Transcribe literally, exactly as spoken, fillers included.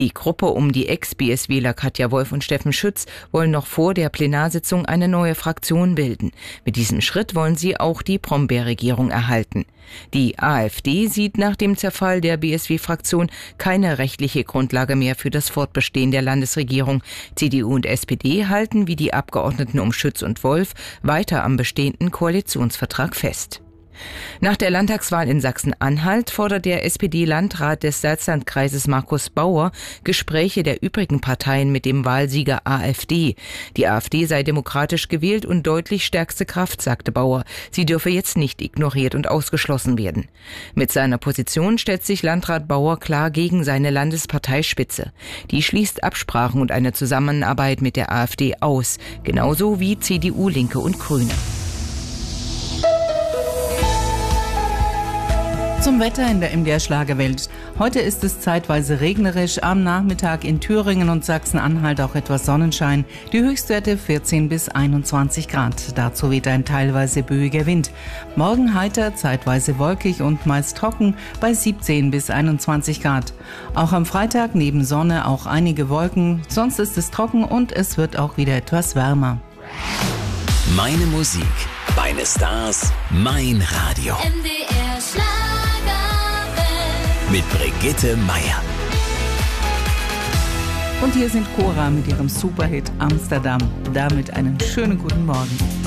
Die Gruppe um die Ex-B S Wler Katja Wolf und Steffen Schütz wollen noch vor der Plenarsitzung eine neue Fraktion bilden. Mit diesem Schritt wollen sie auch die Brombeer-Regierung erhalten. Die AfD sieht nach dem Zerfall der B S W-Fraktion keine rechtliche Grundlage mehr für das Fortbestehen der Landesregierung. C D U und S P D halten wie die Abgeordneten um Schütz und Wolf weiter am bestehenden Koalitionsvertrag fest. Nach der Landtagswahl in Sachsen-Anhalt fordert der S P D-Landrat des Salzlandkreises Markus Bauer Gespräche der übrigen Parteien mit dem Wahlsieger AfD. Die AfD sei demokratisch gewählt und deutlich stärkste Kraft, sagte Bauer. Sie dürfe jetzt nicht ignoriert und ausgeschlossen werden. Mit seiner Position stellt sich Landrat Bauer klar gegen seine Landesparteispitze. Die schließt Absprachen und eine Zusammenarbeit mit der AfD aus, genauso wie C D U, Linke und Grüne. Zum Wetter in der M D R-Schlagerwelt. Heute ist es zeitweise regnerisch, am Nachmittag in Thüringen und Sachsen-Anhalt auch etwas Sonnenschein. Die Höchstwerte vierzehn bis einundzwanzig Grad. Dazu weht ein teilweise böiger Wind. Morgen heiter, zeitweise wolkig und meist trocken bei siebzehn bis einundzwanzig Grad. Auch am Freitag neben Sonne auch einige Wolken. Sonst ist es trocken und es wird auch wieder etwas wärmer. Meine Musik, meine Stars, mein Radio. M D R Schlager. Mit Brigitte Meier. Und hier sind Cora mit ihrem Superhit Amsterdam. Damit einen schönen guten Morgen.